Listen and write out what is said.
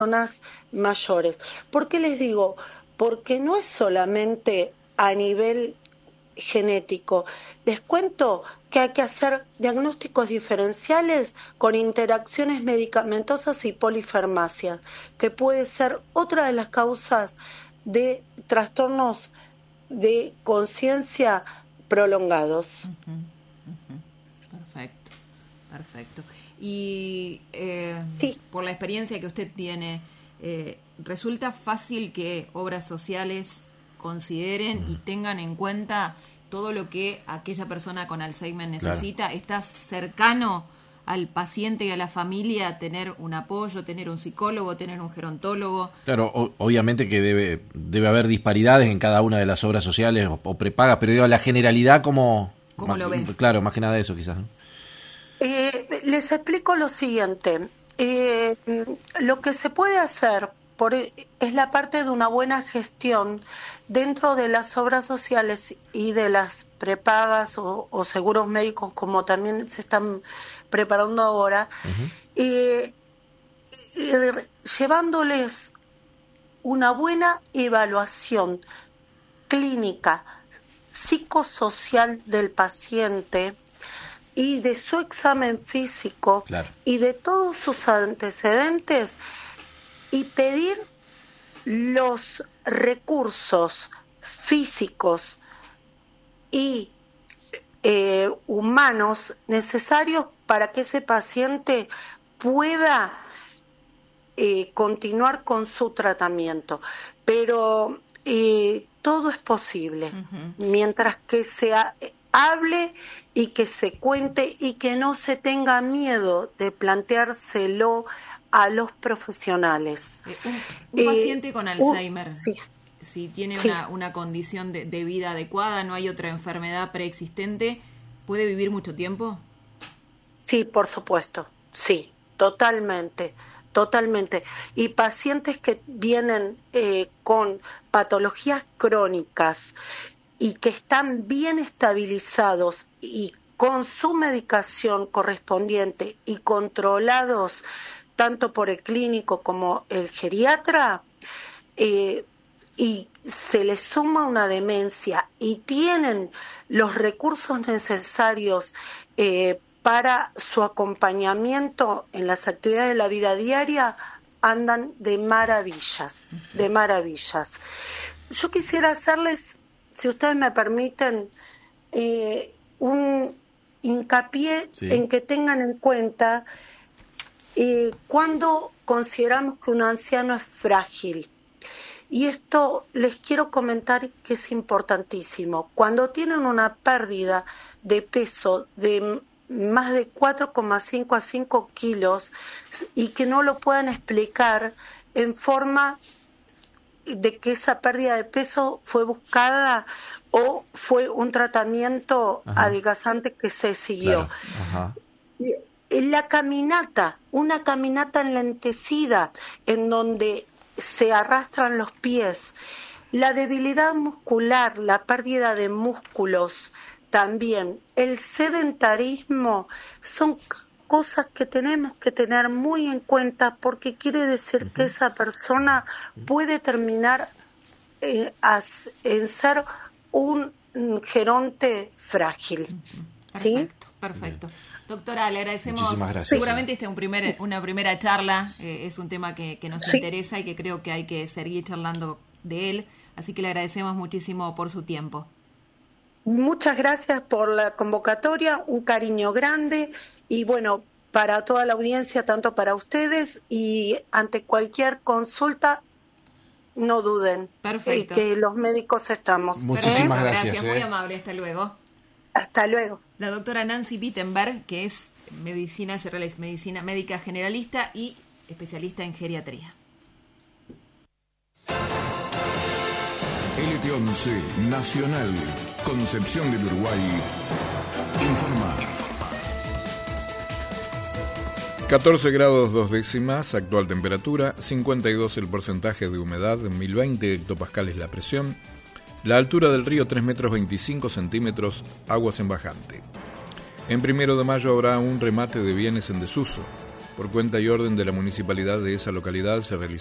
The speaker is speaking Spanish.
personas mayores. ¿Por qué les digo? Porque no es solamente a nivel genético. Les cuento que hay que hacer diagnósticos diferenciales con interacciones medicamentosas y polifarmacia, que puede ser otra de las causas de trastornos de conciencia prolongados. Perfecto, perfecto. Y sí. Por la experiencia que usted tiene, ¿resulta fácil que obras sociales consideren y tengan en cuenta todo lo que aquella persona con Alzheimer necesita? Claro. ¿Está cercano al paciente y a la familia tener un apoyo, tener un psicólogo, tener un gerontólogo? Claro, obviamente que debe haber disparidades en cada una de las obras sociales o prepagas, pero digo, la generalidad, ¿cómo lo ven? Claro, más que nada eso quizás, ¿no? Les explico lo siguiente. Lo que se puede hacer es la parte de una buena gestión dentro de las obras sociales y de las prepagas o seguros médicos, como también se están preparando ahora, llevándoles una buena evaluación clínica, psicosocial del paciente y de su examen físico, claro, y de todos sus antecedentes, y pedir los recursos físicos y humanos necesarios para que ese paciente pueda continuar con su tratamiento. Pero todo es posible, mientras que se hable y que se cuente y que no se tenga miedo de planteárselo a los profesionales. Un paciente con Alzheimer, sí, si tiene una condición de vida adecuada, no hay otra enfermedad preexistente, ¿puede vivir mucho tiempo? Sí, por supuesto, sí, totalmente. Y pacientes que vienen con patologías crónicas y que están bien estabilizados y con su medicación correspondiente y controlados tanto por el clínico como el geriatra, y se les suma una demencia y tienen los recursos necesarios para su acompañamiento en las actividades de la vida diaria, andan de maravillas, de maravillas. Yo quisiera hacerles, si ustedes me permiten, un hincapié en que tengan en cuenta cuando consideramos que un anciano es frágil. Y esto les quiero comentar que es importantísimo. Cuando tienen una pérdida de peso de más de 4,5 a 5 kilos y que no lo puedan explicar en forma de que esa pérdida de peso fue buscada o fue un tratamiento adelgazante que se siguió. Claro. La caminata, una caminata enlentecida en donde se arrastran los pies, la debilidad muscular, la pérdida de músculos, también el sedentarismo, son cosas que tenemos que tener muy en cuenta, porque quiere decir que esa persona puede terminar en ser un geronte frágil. ¿Sí? Perfecto. Doctora, le agradecemos. Muchísimas gracias. Seguramente esta es una primera charla, es un tema que nos interesa y que creo que hay que seguir charlando de él, así que le agradecemos muchísimo por su tiempo. Muchas gracias por la convocatoria, un cariño grande y bueno, para toda la audiencia, tanto para ustedes, y ante cualquier consulta, no duden. Perfecto. Que los médicos estamos. Muchísimas gracias. Muy amable, hasta luego. Hasta luego. La doctora Nancy Wittenberg, que es medicina médica generalista y especialista en geriatría. LT11 Nacional, Concepción del Uruguay, informa. 14 grados 2 décimas, actual temperatura, 52 el porcentaje de humedad, 1020 hectopascales la presión, la altura del río 3 metros 25 centímetros, aguas en bajante. En 1 de mayo habrá un remate de bienes en desuso. Por cuenta y orden de la municipalidad de esa localidad se realizó